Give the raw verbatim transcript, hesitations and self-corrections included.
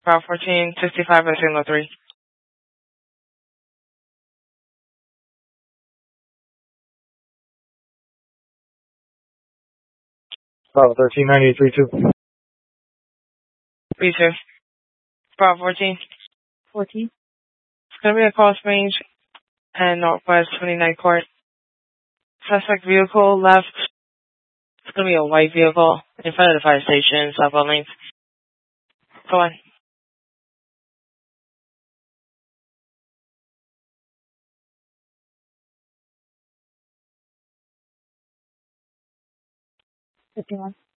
Route fourteen, sixty-five at Signal three. Bravo thirteen, ninety-eight three two. B two. Bravo fourteen. fourteen. It's going to be a cross range and Northwest twenty-ninth Court. Suspect vehicle left. It's going to be a white vehicle in front of the fire station, southbound lanes. Go on. fifty-one.